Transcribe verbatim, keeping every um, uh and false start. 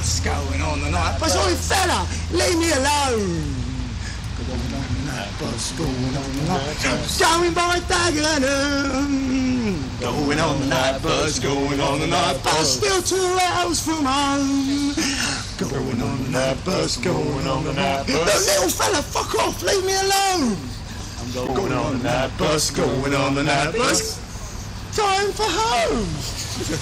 bus going on the night bus. Oi fella, leave me alone. Going on the night bus, going on the night bus. Going by Dagenham. Going on the night bus, going on the night bus. Still two hours from home. Going on the night bus, going on the night bus. No, little fella, fuck off, leave me alone. I'm going, going on the night bus, going on the night bus. Time for home.